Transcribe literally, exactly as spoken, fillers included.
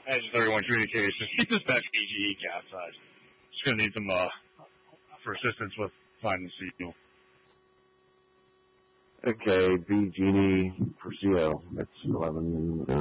Engine thirty-one communications. Keep this back B G E capsize. Just gonna need some uh for assistance with finding the signal. Okay, B Genie for C O. That's eleven.